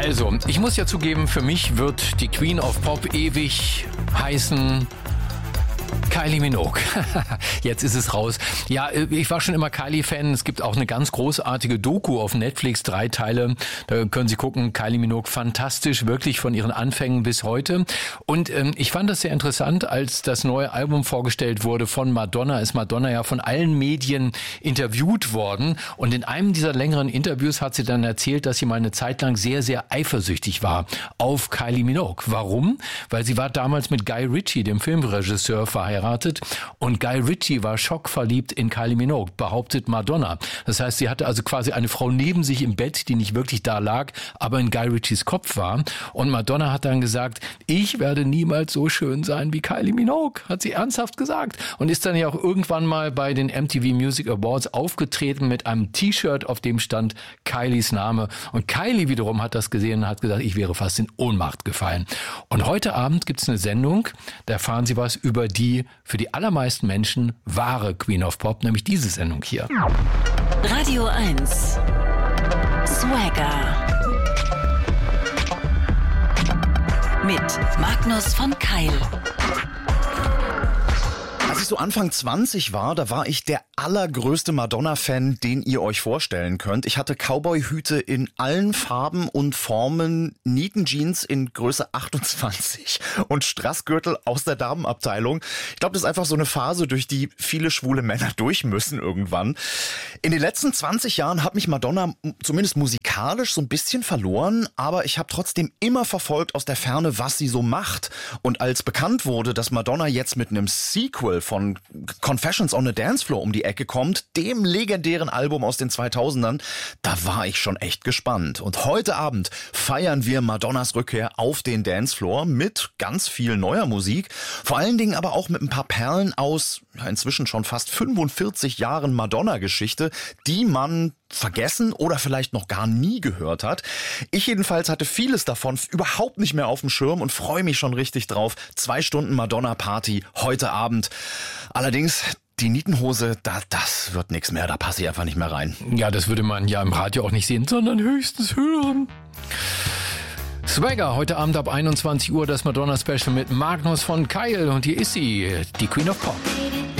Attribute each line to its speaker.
Speaker 1: Also, ich muss ja zugeben, für mich wird die Queen of Pop ewig heißen Kylie Minogue. Jetzt ist es raus. Ja, ich war schon immer Kylie-Fan. Es gibt auch eine ganz großartige Doku auf Netflix, 3 Teile. Da können Sie gucken. Kylie Minogue, fantastisch, wirklich von ihren Anfängen bis heute. Und ich fand das sehr interessant, als das neue Album vorgestellt wurde von Madonna. Ist Madonna ja von allen Medien interviewt worden. Und in einem dieser längeren Interviews hat sie dann erzählt, dass sie mal eine Zeit lang sehr, sehr eifersüchtig war auf Kylie Minogue. Warum? Weil sie war damals mit Guy Ritchie, dem Filmregisseur, verheiratet. Und Guy Ritchie war schockverliebt in Kylie Minogue, behauptet Madonna. Das heißt, sie hatte also quasi eine Frau neben sich im Bett, die nicht wirklich da lag, aber in Guy Ritchies Kopf war. Und Madonna hat dann gesagt, ich werde niemals so schön sein wie Kylie Minogue, hat sie ernsthaft gesagt. Und ist dann ja auch irgendwann mal bei den MTV Music Awards aufgetreten mit einem T-Shirt, auf dem stand Kylies Name. Und Kylie wiederum hat das gesehen und hat gesagt, ich wäre fast in Ohnmacht gefallen. Und heute Abend gibt's eine Sendung, da erfahren Sie was über die für die allermeisten Menschen wahre Queen of Pop, nämlich diese Sendung hier.
Speaker 2: Radio 1 Swagger mit Magnus von Keil.
Speaker 3: Als ich so Anfang 20 war, da war ich der allergrößte Madonna-Fan, den ihr euch vorstellen könnt. Ich hatte Cowboy-Hüte in allen Farben und Formen, Nietenjeans in Größe 28 und Strassgürtel aus der Damenabteilung. Ich glaube, das ist einfach so eine Phase, durch die viele schwule Männer durch müssen irgendwann. In den letzten 20 Jahren hat mich Madonna zumindest musikalisch so ein bisschen verloren, aber ich habe trotzdem immer verfolgt aus der Ferne, was sie so macht. Und als bekannt wurde, dass Madonna jetzt mit einem Sequel von Confessions on a Dance Floor um die Ecke kommt, dem legendären Album aus den 2000ern, da war ich schon echt gespannt. Und heute Abend feiern wir Madonnas Rückkehr auf den Dancefloor mit ganz viel neuer Musik, vor allen Dingen aber auch mit ein paar Perlen aus inzwischen schon fast 45 Jahren Madonna-Geschichte, die man vergessen oder vielleicht noch gar nie gehört hat. Ich jedenfalls hatte vieles davon überhaupt nicht mehr auf dem Schirm und freue mich schon richtig drauf. 2 Stunden Madonna-Party heute Abend. Allerdings die Nietenhose, das wird nichts mehr, da passe ich einfach nicht mehr rein.
Speaker 1: Ja, das würde man ja im Radio auch nicht sehen, sondern höchstens hören. Swagger, heute Abend ab 21 Uhr das Madonna-Special mit Magnus von Keil. Und hier ist sie, die Queen of Pop.